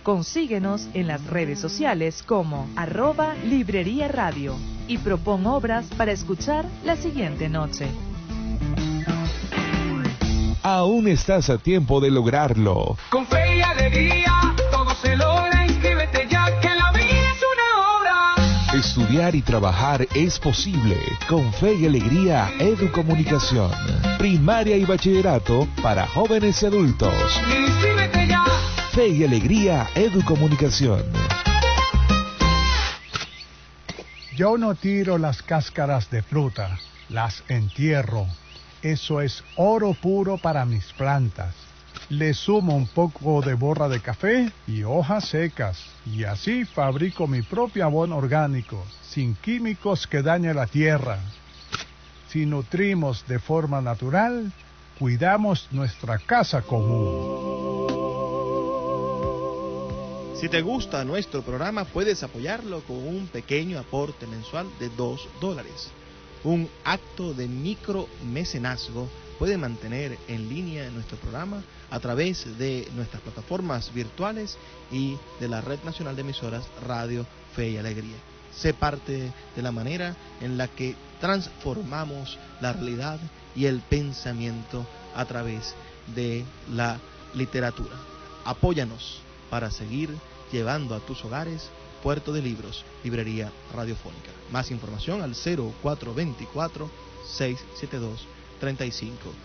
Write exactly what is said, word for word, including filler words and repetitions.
Consíguenos en las redes sociales como arroba Librería Radio y propon obras para escuchar la siguiente noche. Aún estás a tiempo de lograrlo. Con fe y alegría todo se logra. Inscríbete ya que la vida es una obra. Estudiar y trabajar es posible. Con Fe y Alegría Educomunicación. Primaria y bachillerato para jóvenes y adultos. Inscríbete ya. Fe y Alegría Educomunicación. Yo no tiro las cáscaras de fruta, las entierro. Eso es oro puro para mis plantas. Le sumo un poco de borra de café y hojas secas, y así fabrico mi propio abono orgánico, sin químicos que dañen la tierra. Si nutrimos de forma natural, cuidamos nuestra casa común. Si te gusta nuestro programa, puedes apoyarlo con un pequeño aporte mensual de dos dólares. Un acto de micromecenazgo puede mantener en línea nuestro programa a través de nuestras plataformas virtuales y de la Red Nacional de Emisoras Radio Fe y Alegría. Sé parte de la manera en la que transformamos la realidad y el pensamiento a través de la literatura. Apóyanos para seguir llevando a tus hogares Puerto de Libros, Librería Radiofónica. Más información al cero cuatro dos cuatro, seis siete dos, tres cinco